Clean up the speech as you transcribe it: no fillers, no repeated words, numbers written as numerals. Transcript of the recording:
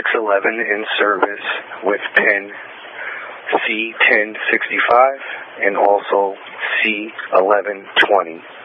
611 in service with pin C1065 and also C1120.